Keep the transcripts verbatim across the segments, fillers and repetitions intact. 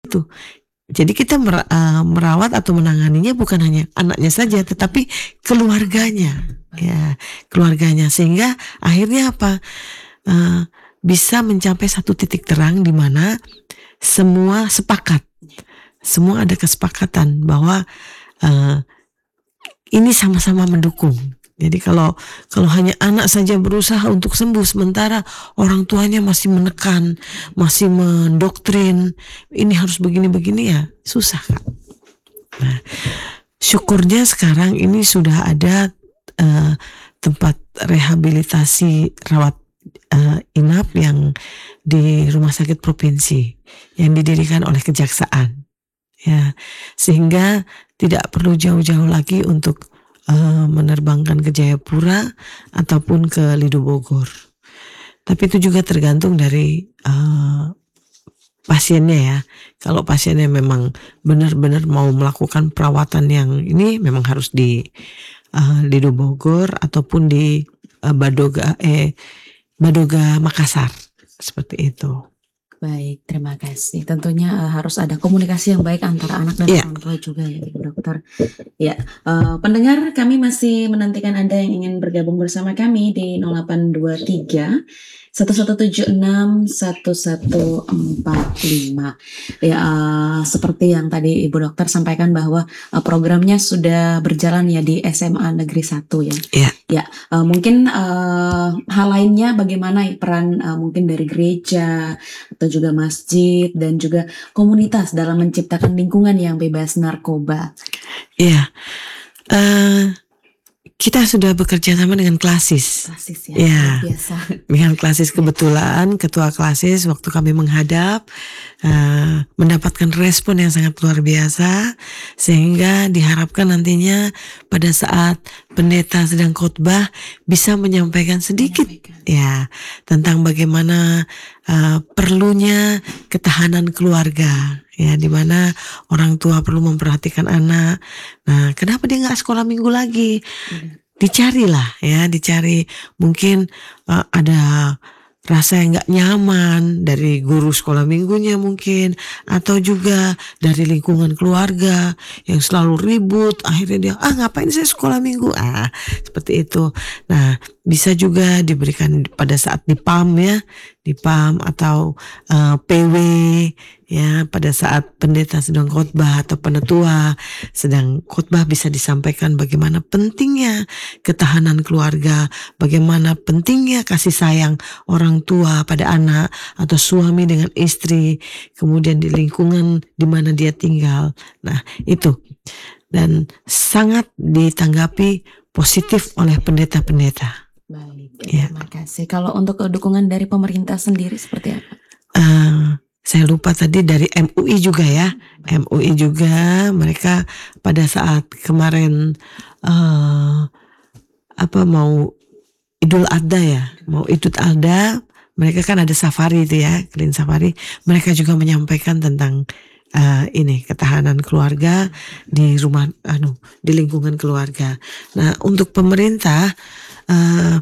Tuh, jadi kita mera eee, merawat atau menanganinya bukan hanya anaknya saja, tetapi keluarganya, ya, keluarganya. Sehingga akhirnya apa, eee, bisa mencapai satu titik terang di mana semua sepakat, semua ada kesepakatan bahwa, eee, ini sama-sama mendukung. Jadi kalau kalau hanya anak saja berusaha untuk sembuh, sementara orang tuanya masih menekan, masih mendoktrin, ini harus begini-begini, ya susah, Kak. Nah, syukurnya sekarang ini sudah ada, eee, tempat rehabilitasi rawat, eee, inap yang di rumah sakit provinsi, yang didirikan oleh kejaksaan, ya. Sehingga tidak perlu jauh-jauh lagi untuk, eee, menerbangkan ke Jayapura ataupun ke Lido Bogor. Tapi itu juga tergantung dari, eee, pasiennya ya. Kalau pasiennya memang benar-benar mau melakukan perawatan yang ini, memang harus di, eee, Lido Bogor ataupun di, eee, Badoga eh, Badoga Makassar, seperti itu. Baik, terima kasih. Tentunya, eee, harus ada komunikasi yang baik antara anak dan Iya. orang tua juga ya, Ibu Dokter. Ya, eee, pendengar, kami masih menantikan Anda yang ingin bergabung bersama kami di nol delapan dua tiga, satu satu tujuh enam, satu satu empat lima. Ya, eee, seperti yang tadi Ibu Dokter sampaikan bahwa, eee, programnya sudah berjalan ya di S M A Negeri satu ya. Iya. Ya, eee, mungkin, eee, hal lainnya bagaimana peran, eee, mungkin dari gereja atau juga masjid dan juga komunitas dalam menciptakan lingkungan yang bebas narkoba? Iya, eee, kita sudah bekerja sama dengan Klasis. Klasis ya, Iya, luar biasa. dengan Klasis Ya. kebetulan ketua Klasis waktu kami menghadap, eee, mendapatkan respon yang sangat luar biasa, sehingga diharapkan nantinya pada saat pendeta sedang khotbah bisa menyampaikan sedikit Menyampaikan. ya, tentang bagaimana, eee, perlunya ketahanan keluarga, ya, di mana orang tua perlu memperhatikan anak. Nah, kenapa dia nggak sekolah minggu lagi? Benar. Dicarilah ya, dicari mungkin, eee, ada rasa yang nggak nyaman dari guru sekolah minggunya mungkin, atau juga dari lingkungan keluarga yang selalu ribut, akhirnya dia, "Ah, ngapain saya sekolah minggu?" Ah, seperti itu. Nah, bisa juga diberikan pada saat di P A M ya, di P A M atau, eee, P W ya, pada saat pendeta sedang khotbah atau penetua sedang khotbah bisa disampaikan bagaimana pentingnya ketahanan keluarga, bagaimana pentingnya kasih sayang orang tua pada anak atau suami dengan istri, kemudian di lingkungan di mana dia tinggal. Nah, itu. Dan sangat ditanggapi positif oleh pendeta-pendeta. Baik, Ya. terima kasih. Kalau untuk, eee, dukungan dari pemerintah sendiri seperti apa? Eee, saya lupa tadi dari M U I juga ya, M U I juga mereka pada saat kemarin, eee, apa, mau Idul Adha ya, mau Idul Adha, mereka kan ada safari itu ya, keliling safari, mereka juga menyampaikan tentang, eee, ini, ketahanan keluarga di rumah anu, di lingkungan keluarga. Nah, untuk pemerintah, eee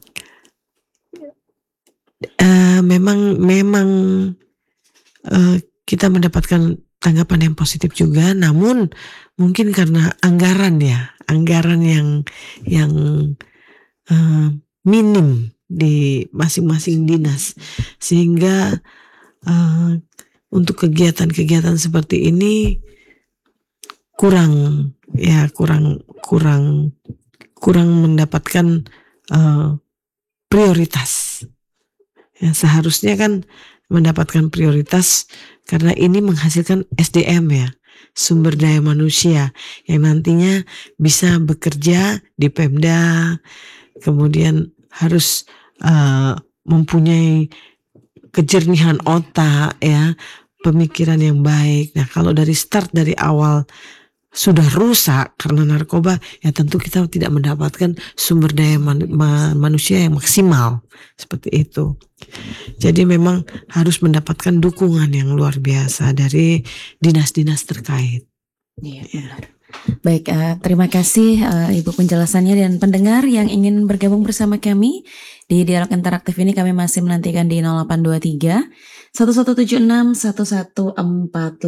eee, memang memang, eee, kita mendapatkan tanggapan yang positif juga, namun mungkin karena anggaran ya, anggaran yang yang, eee, minim di masing-masing dinas. Sehingga, eee, untuk kegiatan-kegiatan seperti ini kurang ya, kurang kurang kurang mendapatkan, eee, prioritas. Ya, seharusnya kan mendapatkan prioritas karena ini menghasilkan S D M ya, sumber daya manusia yang nantinya bisa bekerja di Pemda, kemudian harus, eee, mempunyai kejernihan otak ya, pemikiran yang baik. Nah, kalau dari start dari awal sudah rusak karena narkoba, ya tentu kita tidak mendapatkan sumber daya man ma manusia yang maksimal, seperti itu. Jadi memang harus mendapatkan dukungan yang luar biasa dari dinas-dinas terkait. Iya, benar. Baik, eee, terima kasih, eee, Ibu penjelasannya, dan pendengar yang ingin bergabung bersama kami di dialog interaktif ini kami masih menantikan di nol delapan dua tiga, satu satu tujuh enam, satu satu empat